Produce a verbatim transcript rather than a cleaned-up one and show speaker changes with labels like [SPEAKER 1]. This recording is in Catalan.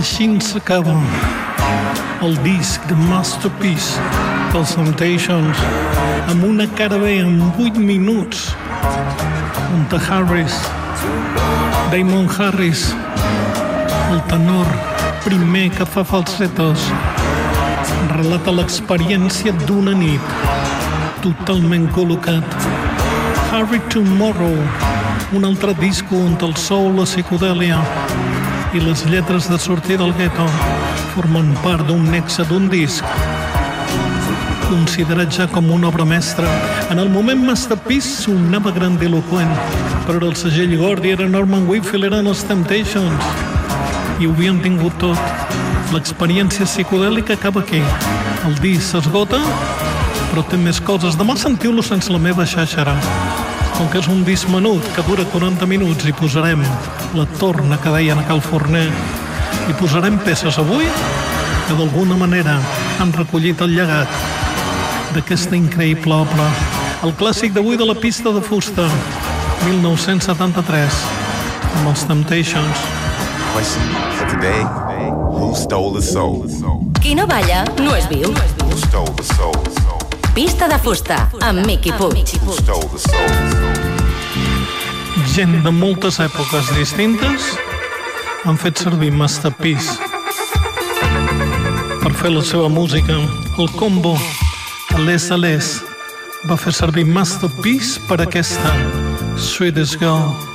[SPEAKER 1] Així s'acaba el disc de Masterpiece dels Temptations amb una cara bé en vuit minuts on Harris, Damon Harris, el tenor primer que fa falsetos, relata l'experiència d'una nit totalment col·locat. Harry Tomorrow, un altre disco on el soul, la psicodèlia i les lletres de sortir del gueto formen part d'un nexe d'un disc considerat ja com una obra mestra. En el moment Masterpiece sonava grandiloquent, però el segell Gordy era Norman Whitfield, eren els Temptations i ho havien tingut tot. L'experiència psicodèlica acaba aquí. El disc s'esgota, però té més coses. Demà sentiu-lo sense la meva xàxera. Com que és un disc menut que dura quaranta minuts, hi posarem la torna que deien a Cal Forner. Hi posarem peces avui que d'alguna manera han recollit el llegat d'aquesta increïble obra. El clàssic d'avui de la pista de fusta, mil nou-cents setanta-tres, amb els Temptations.
[SPEAKER 2] Question for today: Who stole the soul?
[SPEAKER 3] Qui no balla no és viu.
[SPEAKER 2] Who stole the soul?
[SPEAKER 3] Pista de fusta amb Miqui Puig.
[SPEAKER 2] Who stole the soul?
[SPEAKER 1] Gent de moltes èpoques distintes han fet servir Masterpiece per fer la seva música. El combo Les a Les va fer servir Masterpiece per aquesta Sweetest Girl.